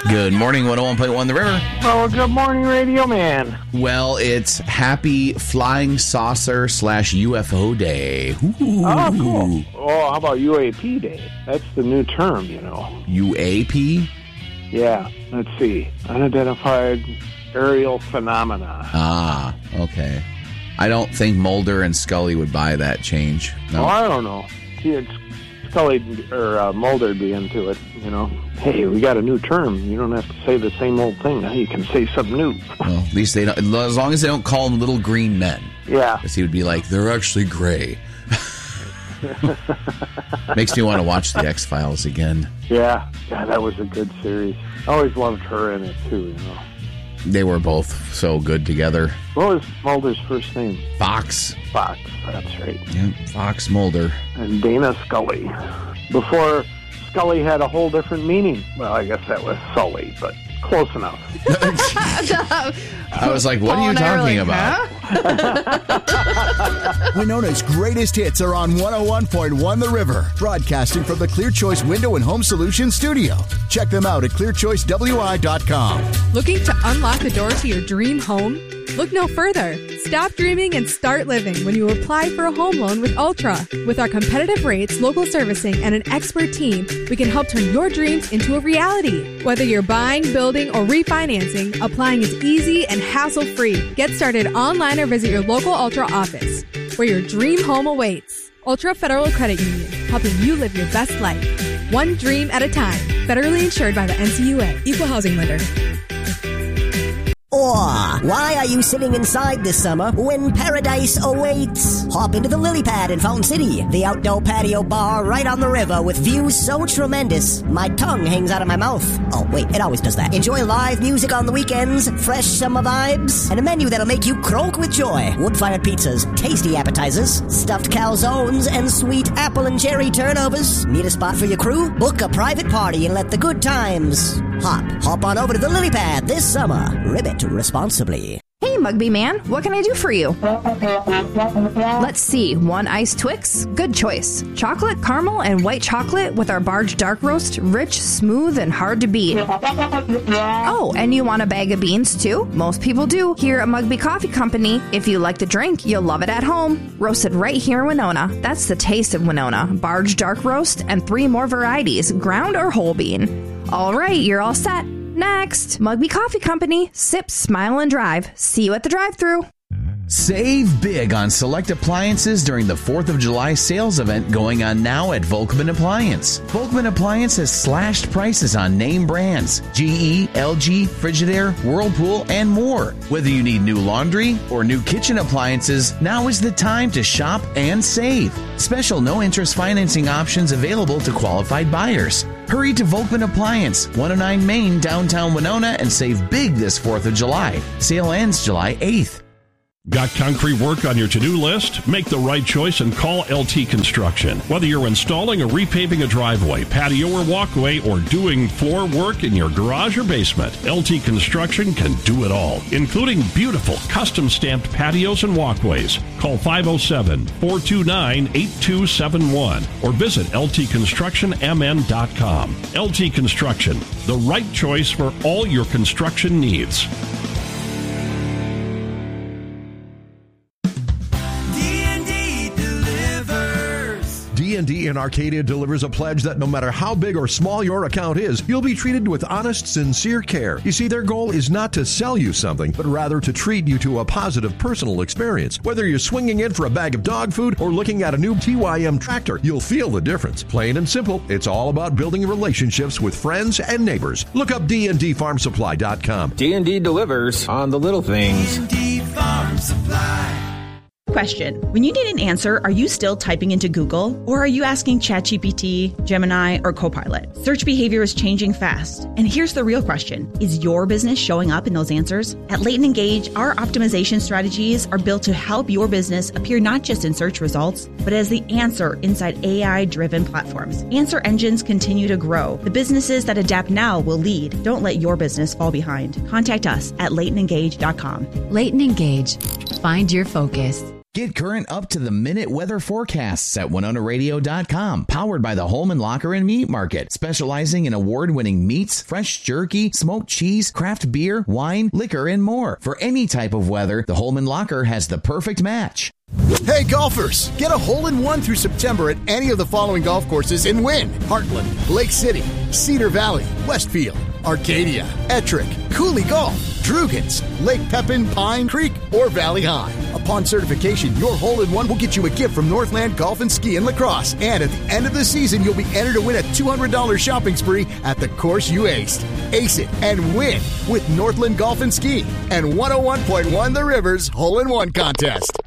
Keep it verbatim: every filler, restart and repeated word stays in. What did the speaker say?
Good morning, one oh one point one The River. Oh, good morning, Radio Man. Well, it's Happy Flying Saucer slash U F O Day. Ooh. Oh, cool. Oh, how about U A P Day? That's the new term, you know. U A P? Yeah, let's see. Unidentified aerial phenomena. Ah, okay. I don't think Mulder and Scully would buy that change. No. Oh, I don't know. See, it's Scully or uh, Mulder be into it, you know. Hey, we got a new term. You don't have to say the same old thing. Now you can say something new. Well, at least they don't, as long as they don't call them little green men. Yeah. Because he would be like, they're actually gray. Makes me want to watch the X-Files again. Yeah. Yeah, that was a good series. I always loved her in it, too, you know. They were both so good together. What was Mulder's first name? Fox. Fox, that's right. Yeah, Fox Mulder. And Dana Scully. Before Scully had a whole different meaning. Well, I guess that was Sully, but close enough. I was like, what are you talking like, about? Huh? Winona's greatest hits are on one oh one point one The River, broadcasting from the Clear Choice Window and Home Solutions studio. Check them out at clear choice w i dot com. Looking to unlock the door to your dream home? Look no further. Stop dreaming and start living when you apply for a home loan with Ultra. With our competitive rates, local servicing, and an expert team, we can help turn your dreams into a reality. Whether you're buying, building, or refinancing, applying is easy and hassle-free. Get started online or visit your local Ultra office, where your dream home awaits. Ultra Federal Credit Union, helping you live your best life. One dream at a time. Federally insured by the N C U A. Equal housing lender. Or, why are you sitting inside this summer when paradise awaits? Hop into the Lily Pad in Fountain City, the outdoor patio bar right on the river with views so tremendous, my tongue hangs out of my mouth. Oh, wait, it always does that. Enjoy live music on the weekends, fresh summer vibes, and a menu that'll make you croak with joy. Wood-fired pizzas, tasty appetizers, stuffed calzones, and sweet apple and cherry turnovers. Need a spot for your crew? Book a private party and let the good times hop. Hop on over to the Lily Pad this summer. Ribbit responsibly. Hey, Mugby Man, what can I do for you? Let's see. One iced Twix? Good choice. Chocolate, caramel, and white chocolate with our Barge Dark Roast, rich, smooth, and hard to beat. Oh, and you want a bag of beans, too? Most people do. Here at Mugby Coffee Company, if you like the drink, you'll love it at home. Roasted right here in Winona. That's the taste of Winona. Barge Dark Roast and three more varieties, ground or whole bean. All right, you're all set. Next, Mugby Coffee Company. Sip, smile, and drive. See you at the drive-thru. Save big on select appliances during the fourth of July sales event going on now at Volkman Appliance. Volkman Appliance has slashed prices on name brands, G E, L G, Frigidaire, Whirlpool, and more. Whether you need new laundry or new kitchen appliances, now is the time to shop and save. Special no-interest financing options available to qualified buyers. Hurry to Volkman Appliance, one oh nine Main, downtown Winona, and save big this fourth of July. Sale ends July eighth. Got concrete work on your to-do list? Make the right choice and call L T Construction. Whether you're installing or repaving a driveway, patio or walkway, or doing floor work in your garage or basement, L T Construction can do it all, including beautiful custom-stamped patios and walkways. Call five oh seven, four two nine, eight two seven one or visit L T construction m n dot com. L T Construction, the right choice for all your construction needs. D and D in Arcadia delivers a pledge that no matter how big or small your account is, you'll be treated with honest, sincere care. You see, their goal is not to sell you something, but rather to treat you to a positive personal experience. Whether you're swinging in for a bag of dog food or looking at a new T Y M tractor, you'll feel the difference. Plain and simple, it's all about building relationships with friends and neighbors. Look up D and D farm supply dot com. D and D delivers on the little things. D and D Farm Supply. Question. When you need an answer, are you still typing into Google? Or are you asking ChatGPT, Gemini, or Copilot? Search behavior is changing fast. And here's the real question. Is your business showing up in those answers? At Leighton Engage, our optimization strategies are built to help your business appear not just in search results, but as the answer inside A I-driven platforms. Answer engines continue to grow. The businesses that adapt now will lead. Don't let your business fall behind. Contact us at leighton engage dot com. Leighton Engage. Find your focus. Get current up-to-the-minute weather forecasts at Winona Radio dot com. Powered by the Holman Locker and Meat Market, specializing in award-winning meats, fresh jerky, smoked cheese, craft beer, wine, liquor, and more. For any type of weather, the Holman Locker has the perfect match. Hey golfers, get a hole-in-one through September at any of the following golf courses and win. Heartland, Lake City, Cedar Valley, Westfield, Arcadia, Ettrick, Cooley Golf, Drugans, Lake Pepin, Pine Creek, or Valley High. Upon certification, your hole-in-one will get you a gift from Northland Golf and Ski and Lacrosse. And at the end of the season, you'll be entered to win a two hundred dollars shopping spree at the course you aced. Ace it and win with Northland Golf and Ski and one oh one point one The River's Hole-in-One Contest.